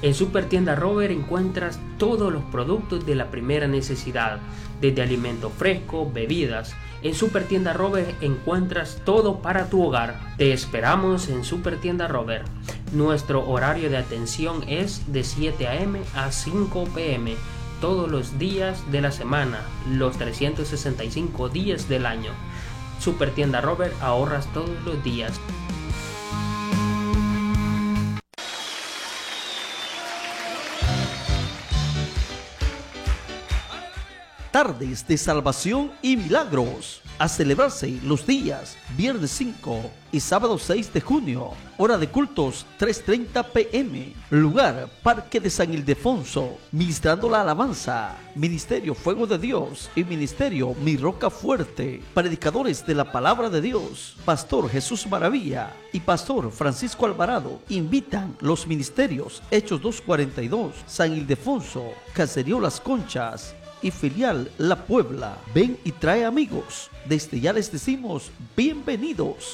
En Supertienda Robert encuentras todos los productos de la primera necesidad, desde alimentos frescos, bebidas. En Supertienda Robert encuentras todo para tu hogar. Te esperamos en Supertienda Robert. Nuestro horario de atención es de 7 a.m. a 5 p.m. todos los días de la semana, los 365 días del año. Supertienda Robert, ahorras todos los días. Tardes de salvación y milagros, a celebrarse los días viernes 5 y sábado 6 de junio, hora de cultos 3:30 p.m, lugar Parque de San Ildefonso, ministrando la alabanza, Ministerio Fuego de Dios y Ministerio Mi Roca Fuerte, predicadores de la palabra de Dios, Pastor Jesús Maravilla y Pastor Francisco Alvarado, invitan los ministerios Hechos 2:42, San Ildefonso, Caserío Las Conchas y filial La Puebla. Ven y trae amigos. Desde ya les decimos bienvenidos.